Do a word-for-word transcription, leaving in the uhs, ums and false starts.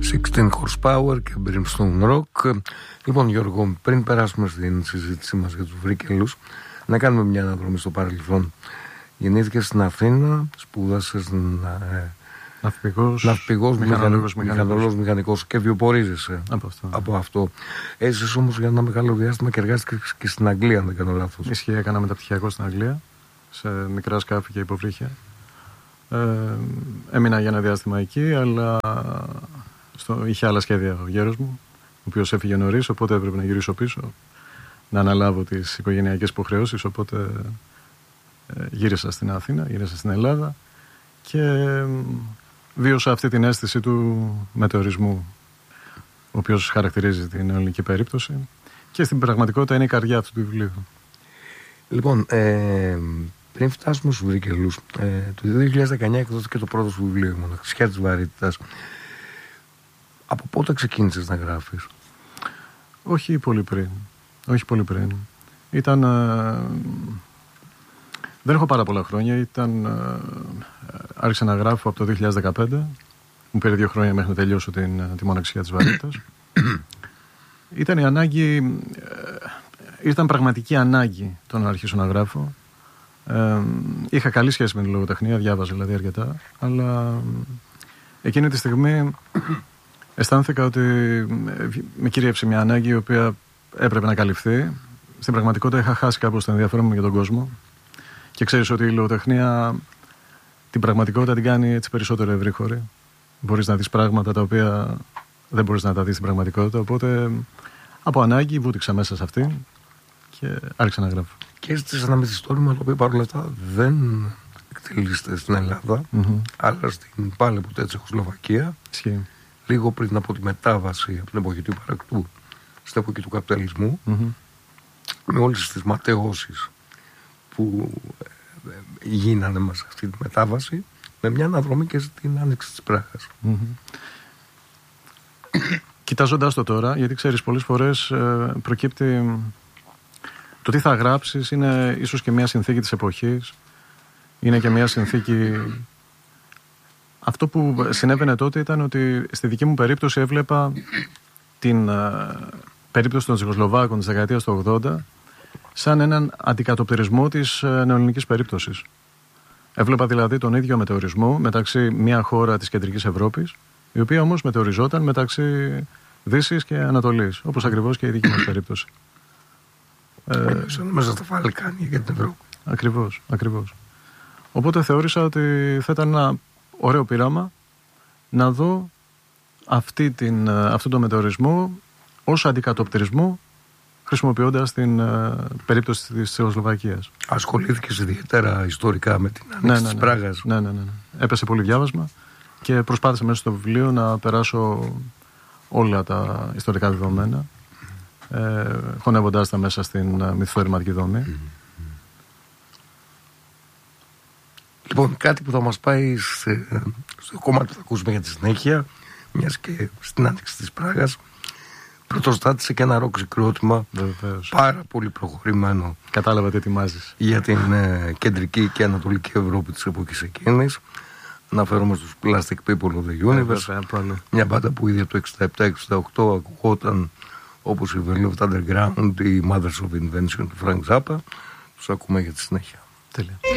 εξήντα horsepower και Brimstone Rock. Λοιπόν, Γιώργο, πριν περάσουμε στην συζήτησή μας για τους Βρύκελους, να κάνουμε μια αναδρομή στο παρελθόν. Γεννήθηκες στην Αθήνα, σπούδασες ε, ναυπηγός, ναυπηγός μηχανολόγος, μηχανολόγος, μηχανικός και βιοπορίζεσαι από αυτό. από αυτό. Έζησες όμως για ένα μεγάλο διάστημα και εργάστηκες και στην Αγγλία, αν δεν κάνω λάθος. Ισχύει, έκανα μεταπτυχιακό στην Αγγλία, σε μικρά σκάφη και υποβρύχια. Ε, έμεινα για ένα διάστημα εκεί, αλλά στο, είχε άλλα σχέδια ο γέρος μου, ο οποίος έφυγε νωρίς, οπότε έπρεπε να γυρίσω πίσω, να αναλάβω τις οικογενειακές υποχρεώσεις, οπότε ε, γύρισα στην Αθήνα, γύρισα στην Ελλάδα και ε, βίωσα αυτή την αίσθηση του μετεωρισμού, ο οποίος χαρακτηρίζει την ελληνική περίπτωση και στην πραγματικότητα είναι η καρδιά αυτού του βιβλίου. Λοιπόν, ε, πριν φτάσουμε στους Βρύκελους, ε, το δύο χιλιάδες δεκαεννιά εκδόθηκε το πρώτο σου βιβλίο, η Μοναξιά της Βαρύτητας. Από πότε ξεκίνησες να γράφεις? Όχι πολύ πριν. Όχι πολύ πριν. Ήταν... Ε, δεν έχω πάρα πολλά χρόνια. Ήταν, ε, άρχισα να γράφω από το δύο χιλιάδες δεκαπέντε. Μου πήρε δύο χρόνια μέχρι να τελειώσω την, τη Μοναξιά της Βαρύτητας. Ήταν η ανάγκη... Ε, ήταν πραγματική ανάγκη το να αρχίσω να γράφω. Ε, είχα καλή σχέση με την λογοτεχνία, διάβαζα δηλαδή αρκετά, αλλά εκείνη τη στιγμή αισθάνθηκα ότι με κυρίεψε μια ανάγκη η οποία έπρεπε να καλυφθεί. Στην πραγματικότητα είχα χάσει κάπως το ενδιαφέρον μου για τον κόσμο και ξέρεις ότι η λογοτεχνία την πραγματικότητα την κάνει έτσι περισσότερο ευρύχωρη. Μπορείς να δεις πράγματα τα οποία δεν μπορείς να τα δεις στην πραγματικότητα, οπότε από ανάγκη βούτυξα μέσα σε αυτή και άρχισα να γράφω. Και έζητες ένα μυθιστόρημα το οποίο παρόλα αυτά δεν εκτελήσεται στην Ελλάδα, mm-hmm. αλλά στην πάλι ποτέ Τσεχοσλοβακία. Ισχύει. Λίγο πριν από τη μετάβαση από την εποχή του υπαρακτού στην εποχή του καπιταλισμού, mm-hmm. με όλες τις ματαιώσεις που γίνανε μας αυτή τη μετάβαση, με μια αναδρομή και στην άνοιξη της Πράγας. Mm-hmm. Κοιτάζοντας το τώρα, γιατί ξέρεις πολλές φορές ε, προκύπτει το τι θα γράψεις, είναι ίσως και μια συνθήκη της εποχής, είναι και μια συνθήκη. Αυτό που συνέβαινε τότε ήταν ότι στη δική μου περίπτωση έβλεπα την uh, περίπτωση των Τσεχοσλοβάκων της δεκαετίας του ογδόντα σαν έναν αντικατοπτρισμό της uh, νεοελληνικής περίπτωσης. Έβλεπα δηλαδή τον ίδιο μετεωρισμό μεταξύ μια χώρα της κεντρικής Ευρώπης, η οποία όμως μετεωριζόταν μεταξύ Δύσης και Ανατολής, όπως ακριβώς και η δική μας περίπτωση. Ε, σαν μέσα στα Βαλκάνια για την Ευρώπη. Ακριβώς, ακριβώς. Οπότε θεώρησα ότι θα ήταν ένα ωραίο πείραμα να δω αυτή την, αυτόν τον μετεωρισμό ως αντικατοπτρισμό, χρησιμοποιώντας την uh, περίπτωση της Τσεχοσλοβακίας. Ασχολήθηκες ιδιαίτερα ιστορικά με την άνοιξη ναι, ναι, της ναι. Πράγας. Ναι, ναι, ναι, ναι. Έπεσε πολύ διάβασμα και προσπάθησα μέσα στο βιβλίο να περάσω όλα τα ιστορικά δεδομένα, ε, χωνεύοντάς τα μέσα στην uh, μυθιστορηματική δομή. Mm. Λοιπόν, κάτι που θα μας πάει σε, στο κομμάτι που θα ακούσουμε για τη συνέχεια, μιας και στην άνοιξη της Πράγας πρωτοστάτησε και ένα ροκ συγκρότημα πάρα πολύ προχωρημένο. Κατάλαβα τι ετοιμάζεις. Για την ε, κεντρική και ανατολική Ευρώπη της εποχής εκείνης. Αναφέρομαι στους Plastic People of the Universe. Yeah, μια μπάντα που ήδη από το εξήντα επτά εξήντα οκτώ ακουγόταν όπως η Velvet Underground, η Mothers of Invention του Frank Zappa. Τους ακούμε για τη συνέχεια. Τέλεια.